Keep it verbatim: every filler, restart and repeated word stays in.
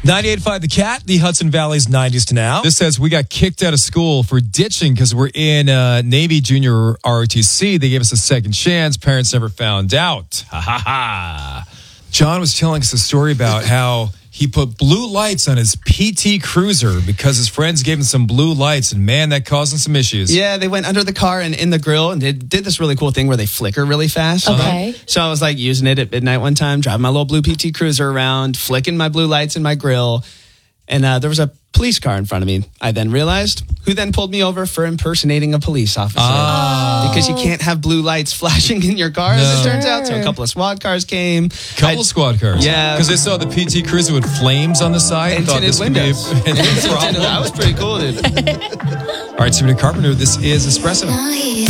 ninety-eight point five The Cat, the Hudson Valley's nineties to now. This says we got kicked out of school for ditching because we're in uh, Navy Junior R O T C. They gave us a second chance. Parents never found out. Ha ha ha. John was telling us a story about how he put blue lights on his P T Cruiser because his friends gave him some blue lights, and man, that caused him some issues. Yeah, they went under the car and in the grill, and they did this really cool thing where they flicker really fast. Okay. So I was like using it at midnight one time, driving my little blue P T Cruiser around, flicking my blue lights in my grill, and uh, there was a police car in front of me. I then realized who then pulled me over for impersonating a police officer. Oh. Because you can't have blue lights flashing in your car, No. as it turns out. So a couple of SWAT cars came. Couple I- squad cars. Yeah. Because they saw the P T Cruiser with flames on the side And thought tinted this could be a, windows. a problem. That was pretty cool, dude. All right, Sabrina Carpenter, this is Espresso.